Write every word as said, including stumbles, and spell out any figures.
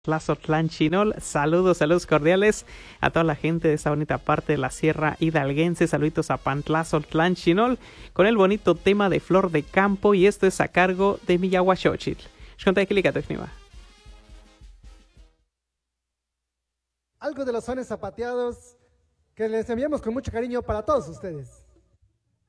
Tlazotlán Chinol, saludos, saludos cordiales a toda la gente de esta bonita parte de la Sierra Hidalguense, saluditos a Pantlazotlán Chinol, con el bonito tema de Flor de Campo, y esto es a cargo de Miyahuaxochitl. Algo de los sones zapateados que les enviamos con mucho cariño para todos ustedes.